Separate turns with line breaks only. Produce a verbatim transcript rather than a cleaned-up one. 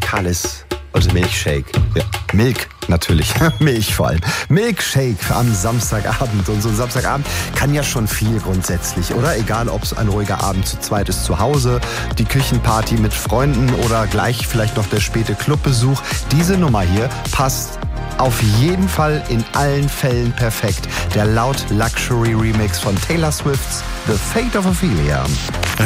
Kalis, also Milkshake. Ja, Milk natürlich, Milch vor allem. Milkshake am Samstagabend. Und so ein Samstagabend kann ja schon viel grundsätzlich, oder? Egal, ob es ein ruhiger Abend zu zweit ist zu Hause, die Küchenparty mit Freunden oder gleich vielleicht noch der späte Clubbesuch. Diese Nummer hier passt auf jeden Fall in allen Fällen perfekt. Der Loud Luxury Remix von Taylor Swift's The Fate of Ophelia.